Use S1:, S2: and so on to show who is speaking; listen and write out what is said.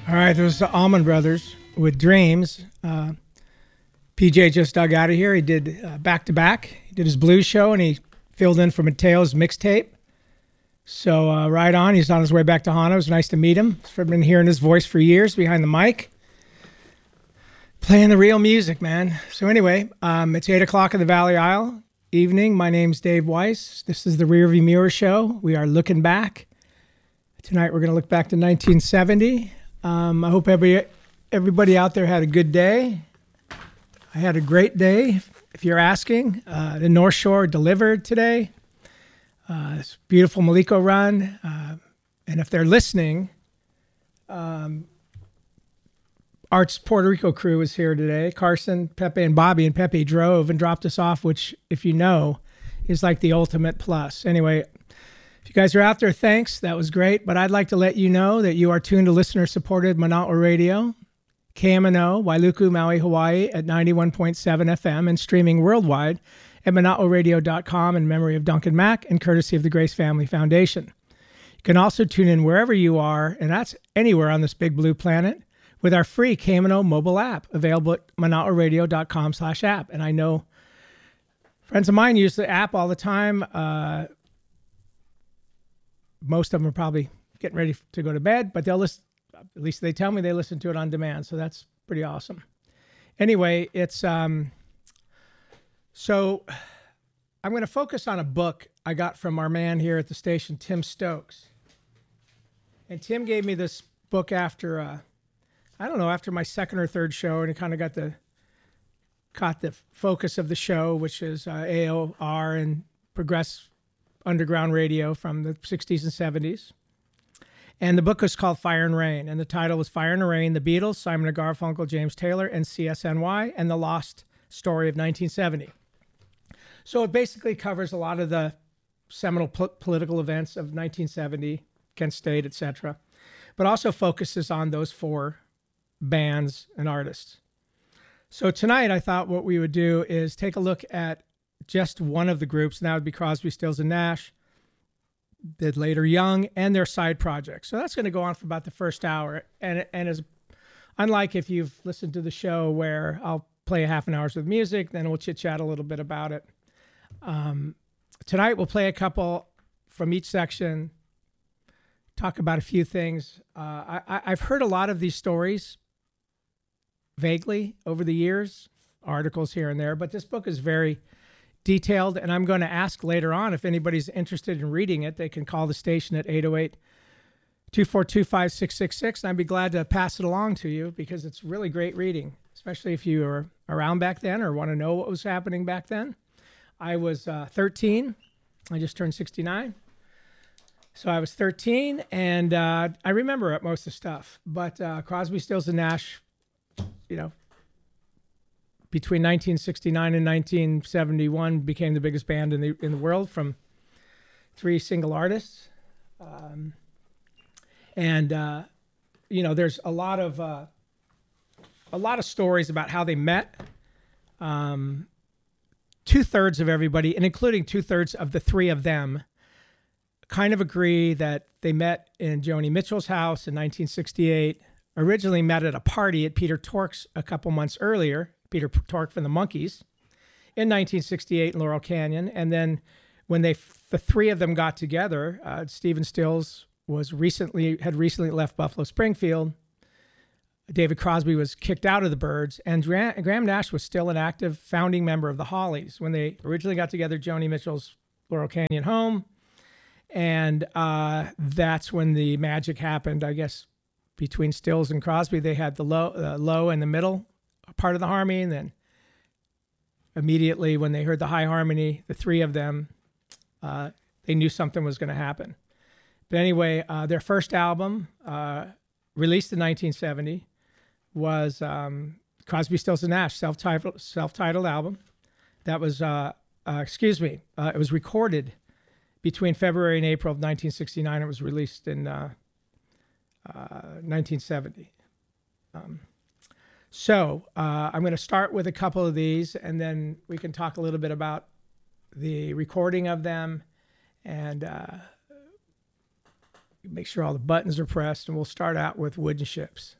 S1: All right, those are the Allman Brothers with Dreams. PJ just dug out of here. He did back-to-back. He did his blues show, and he filled in for Mateo's mixtape. So right on. He's on his way back to Hana. It was nice to meet him. I've been hearing his voice for years behind the mic. Playing the real music, man. So anyway, it's 8 o'clock in the Valley Isle evening. My name's Dave Weiss. This is the Rearview Mirror Show. We are looking back. Tonight we're going to look back to 1970. I hope everybody out there had a good day. I had a great day, if you're asking. The North Shore delivered today. It's a beautiful Maliko run. And if they're listening, Art's Puerto Rico crew was here today. Carson, Pepe, and Bobby. And Pepe drove and dropped us off, which, if you know, is like the ultimate plus. Anyway, if you guys are out there, thanks. That was great. But I'd like to let you know that you are tuned to listener-supported Manawa Radio, KMNO, Wailuku, Maui, Hawaii at 91.7 FM and streaming worldwide at mana'oradio.com in memory of Duncan Mack and courtesy of the Grace Family Foundation. You can also tune in wherever you are, and that's anywhere on this big blue planet, with our free KMNO mobile app available at mana'oradio.com/app. And I know friends of mine use the app all the time. Most of them are probably getting ready to go to bed, but they'll listen. At least they tell me they listen to it on demand, so that's pretty awesome. Anyway, it's so I'm going to focus on a book I got from our man here at the station, Tim Stokes. And Tim gave me this book after, after my second or third show, and it kind of caught the focus of the show, which is AOR and Progress Underground Radio from the 60s and 70s. And the book was called Fire and Rain, and the title was Fire and Rain, The Beatles, Simon & Garfunkel, James Taylor, and CSNY, and the Lost Story of 1970. So it basically covers a lot of the seminal political events of 1970, Kent State, etc., but also focuses on those four bands and artists. So tonight I thought what we would do is take a look at just one of the groups, and that would be Crosby, Stills, and Nash, did later Young, and their side projects. So that's going to go on for about the first hour. And as unlike if you've listened to the show where I'll play a half an hour's with music, then we'll chit-chat a little bit about it. Tonight we'll play a couple from each section, talk about a few things. I've heard a lot of these stories vaguely over the years, articles here and there, but this book is very detailed, and I'm going to ask later on if anybody's interested in reading it. They can call the station at 808-242-5666, and I'd be glad to pass it along to you because it's really great reading, especially if you were around back then or want to know what was happening back then. I was 13. I just turned 69. So I was 13, and I remember most of the stuff. But Crosby, Stills, and Nash, between 1969 and 1971 became the biggest band in the world from three single artists. There's a lot of stories about how they met. 2/3 of everybody, and including 2/3 of the three of them, kind of agree that they met in Joni Mitchell's house in 1968, originally met at a party at Peter Tork's a couple months earlier, Peter Tork from the Monkees, in 1968 in Laurel Canyon. And then when the three of them got together, Stephen Stills had recently left Buffalo Springfield. David Crosby was kicked out of the Byrds, and Graham Nash was still an active founding member of the Hollies when they originally got together, Joni Mitchell's Laurel Canyon home. And that's when the magic happened, I guess, between Stills and Crosby. They had the low and the middle part of the harmony, and then immediately when they heard the high harmony, the three of them, they knew something was going to happen. But anyway, their first album, released in 1970, was Crosby, Stills, and Nash, self-titled album. That was, it was recorded between February and April of 1969. It was released in 1970. So I'm going to start with a couple of these, and then we can talk a little bit about the recording of them and make sure all the buttons are pressed. And we'll start out with Wooden Ships.